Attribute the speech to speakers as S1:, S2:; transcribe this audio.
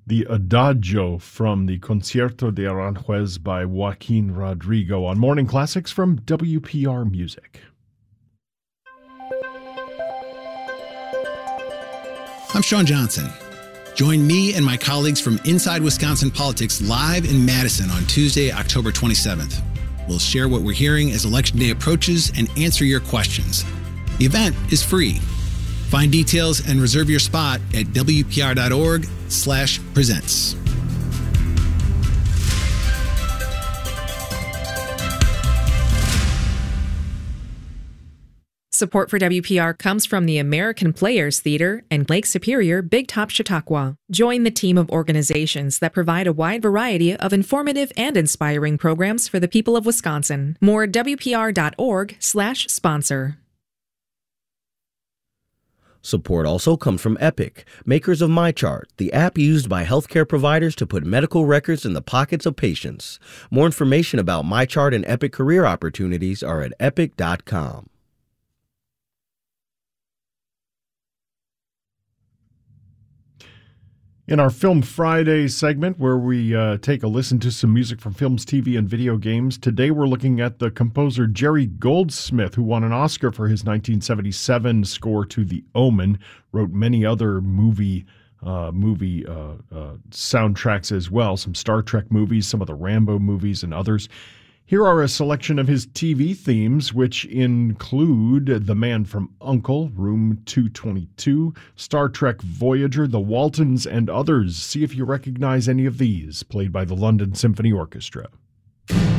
S1: the Adagio from the Concierto de Aranjuez by Joaquin Rodrigo on Morning Classics from WPR Music.
S2: I'm Sean Johnson. Join me and my colleagues from Inside Wisconsin Politics live in Madison on Tuesday, October 27th. We'll share what we're hearing as Election Day approaches and answer your questions. The event is free. Find details and reserve your spot at wpr.org/presents.
S3: Support for WPR comes from the American Players Theater and Lake Superior Big Top Chautauqua. Join the team of organizations that provide a wide variety of informative and inspiring programs for the people of Wisconsin. More at wpr.org/sponsor.
S4: Support also comes from Epic, makers of MyChart, the app used by healthcare providers to put medical records in the pockets of patients. More information about MyChart and Epic career opportunities are at epic.com.
S1: In our Film Friday segment, where we take a listen to some music from films, TV, and video games, today we're looking at the composer Jerry Goldsmith, who won an Oscar for his 1977 score to The Omen, wrote many other movie soundtracks as well, some Star Trek movies, some of the Rambo movies, and others. Here are a selection of his TV themes, which include The Man from U.N.C.L.E., Room 222, Star Trek Voyager, The Waltons, and others. See if you recognize any of these, played by the London Symphony Orchestra.